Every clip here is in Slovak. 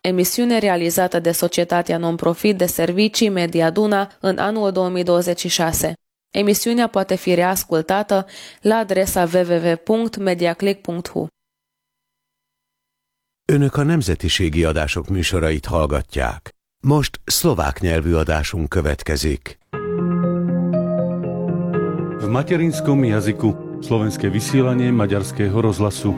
emisiune realizată de Societatea Non-Profit de Servicii Media Duna în anul 2026. Emisiunea poate fi reascultată la adresa www.mediaclick.hu. Önök a nemzetiségi adások műsorait hallgatják. Most szlovák nyelvű adásunk következik. V materinskom jazyku slovenské vysielanie Maďarského rozhlasu.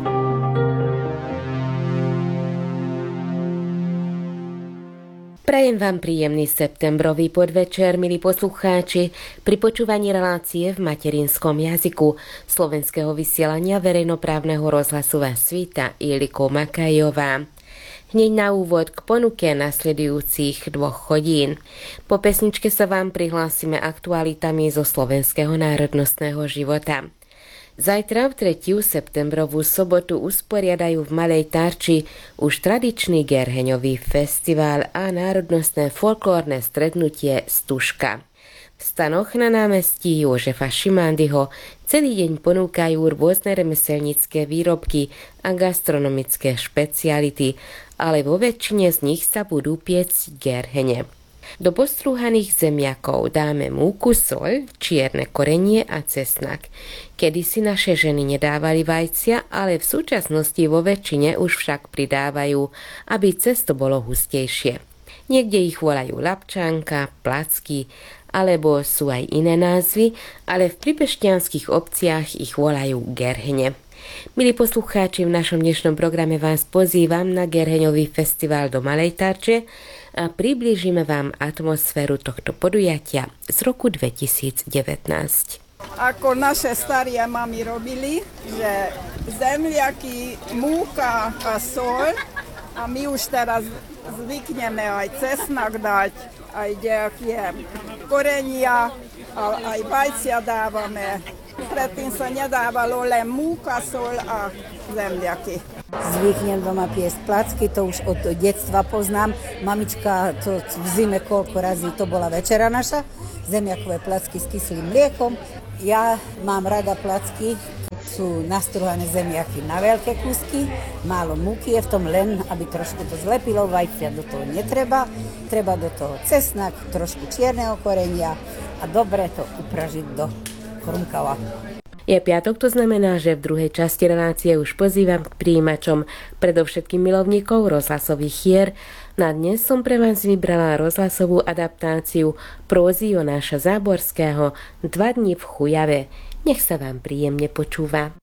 Prajem vám príjemný septembrový podvečer, milí poslucháči, pri počúvaní relácie v materinskom jazyku slovenského vysielania verejnoprávneho rozhlasu vás víta Iliko Makajová. Hneď na úvod k ponuke nasledujúcich 2 hodín. Po pesničke sa vám prihlásime aktualitami zo slovenského národnostného života. Zajtra v 3. septembrovú sobotu usporiadajú v Malej Tarči už tradičný Gerheňový festival a národnostné folklórne stretnutie Stužka. V stanoch na námestí Jožefa Šimandyho celý deň ponúkajú rôzne remeselnícke výrobky a gastronomické špeciality, ale vo väčšine z nich sa budú piecť gerhene. Do postrúhaných zemiakov dáme múku, soľ, čierne korenie a cesnak. Kedysi naše ženy nedávali vajcia, ale v súčasnosti vo väčšine už však pridávajú, aby cesto bolo hustejšie. Niekde ich volajú lapčanka, placky, alebo sú aj iné názvy, ale v pripešťanských obciach ich volajú gerhene. Milí poslucháči, v našom dnešnom programe vás pozývam na Gerheňový festival do Malej Tarče a priblížime vám atmosféru tohto podujatia z roku 2019. Ako naše starie mami robili, že zemiaky, múka a soľ, a my už teraz zvykneme aj cesnak dať, aj nejaké korenia, aj vajcia dávame. Predtým sa nedávalo len múka, soľ a zemiaky. Zvyknem doma piesť placky, to už od detstva poznám. Mamička to v zime koľko razy, to bola večera naša. Zemiakové placky s kyslým mliekom. Ja mám rada placky, sú nastruhané zemiaky na veľké kusky. Málo múky je v tom, len aby trošku to zlepilo, vajcia do toho netreba. Treba do toho cesnak, trošku čierneho korenia a dobre to upražiť do chrumkava. Je piatok, to znamená, že v druhej časti relácie už pozývam k prijímačom predovšetkým milovníkov rozhlasových hier. Na dnes som pre vás vybrala rozhlasovú adaptáciu prózy Jonáša Záborského 2 dni v Chujave. Nech sa vám príjemne počúva.